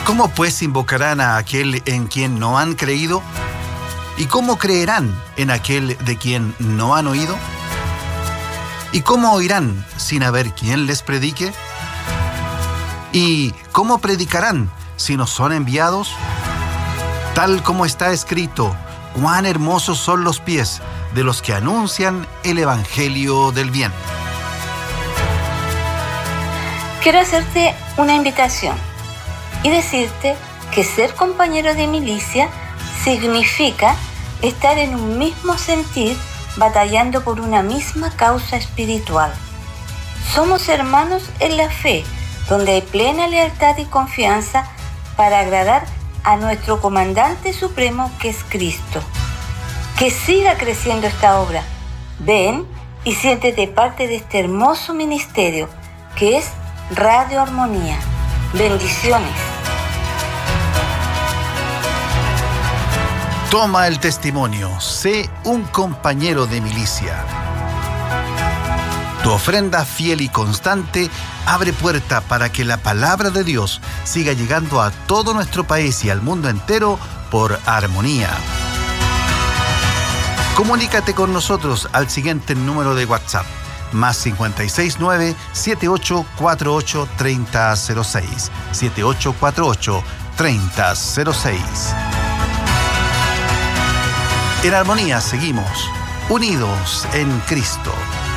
¿Cómo pues invocarán a aquel en quien no han creído? ¿Y cómo creerán en aquel de quien no han oído? ¿Y cómo oirán sin haber quien les predique? ¿Y cómo predicarán si no son enviados? Tal como está escrito, cuán hermosos son los pies de los que anuncian el evangelio del bien. Quiero hacerte una invitación y decirte que ser compañero de milicia significa estar en un mismo sentir, batallando por una misma causa espiritual. Somos hermanos en la fe, donde hay plena lealtad y confianza para agradar a nuestro comandante supremo, que es Cristo. Que siga creciendo esta obra. Ven y siéntete parte de este hermoso ministerio que es Radio Armonía. Bendiciones. Toma el testimonio, sé un compañero de milicia. Tu ofrenda fiel y constante abre puerta para que la palabra de Dios siga llegando a todo nuestro país y al mundo entero por Armonía. Comunícate con nosotros al siguiente número de WhatsApp, más 569-7848-3006, 7848-3006. En Armonía seguimos, unidos en Cristo.